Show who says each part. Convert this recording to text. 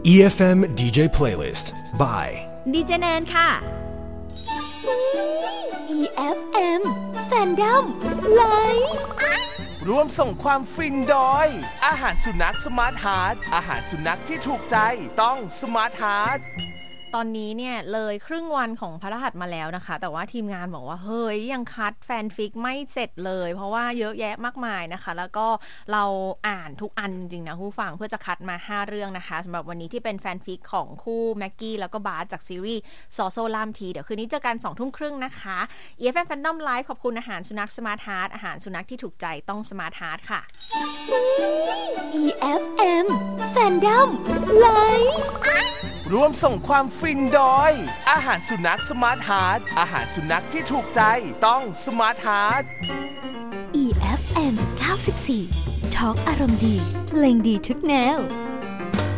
Speaker 1: EFM DJ Playlist by
Speaker 2: ดีเจแนนค่ะ
Speaker 3: EFM Fandom Live
Speaker 4: ร่วมส่งความฟินโดยอาหารสุนัขสมาร์ทฮาร์ทอาหารสุนัขที่ถูกใจต้องสมาร์ทฮาร์ท
Speaker 2: ตอนนี้เนี่ยเลยครึ่งวันของพฤหัสมาแล้วนะคะแต่ว่าทีมงานบอกว่าเฮ้ยยังคัดแฟนฟิกไม่เสร็จเลยเพราะว่าเยอะแยะมากมายนะคะแล้วก็เราอ่านทุกอันจริงๆนะผู้ฟังเพื่อจะคัดมา5เรื่องนะคะสำหรับวันนี้ที่เป็นแฟนฟิกของคู่แม็กกี้แล้วก็บาสจากซีรีส์ซอโซล่ามทีเดี๋ยวคืนนี้เจอกัน 20:30 นนะคะ EFM Fandom Live ขอบคุณอาหารสุนัขสมาร์ทฮาร์ทอาหารสุนัขที่ถูกใจต้องสมาร์ทฮาร์ทค่ะ
Speaker 3: EFM Fandom Live
Speaker 4: ร่วมส่งความฟินโดยอาหารสุนัขสมาร์ทฮาร์ทอาหารสุนัขที่ถูกใจต้องสมาร์ทฮาร์ท
Speaker 3: EFM 94 Talk อารมณ์ดีเพลงดีทุกแนว